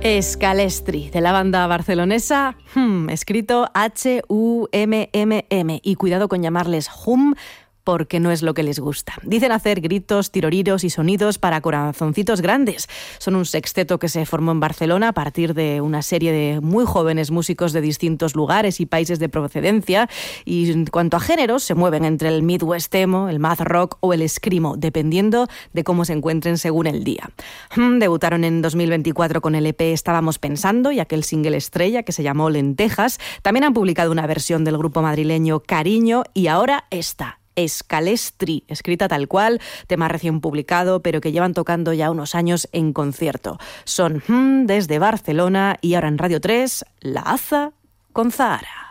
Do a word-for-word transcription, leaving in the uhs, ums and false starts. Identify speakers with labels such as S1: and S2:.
S1: Scalestri, de la banda barcelonesa, hmm, escrito H U M M M, y cuidado con llamarles Hum, porque no es lo que les gusta. Dicen hacer gritos, tiroriros y sonidos para corazoncitos grandes. Son un sexteto que se formó en Barcelona a partir de una serie de muy jóvenes músicos de distintos lugares y países de procedencia, y en cuanto a géneros se mueven entre el midwest emo, el math rock o el screamo, dependiendo de cómo se encuentren según el día. Hmm, debutaron en dos mil veinticuatro con el E P Estábamos Pensando y aquel single estrella que se llamó Lentejas. También han publicado una versión del grupo madrileño Cariño y ahora esta, Scalestri, escrita tal cual, tema recién publicado, pero que llevan tocando ya unos años en concierto. Son hmm, desde Barcelona y ahora en Radio tres, La Haza con Zahara.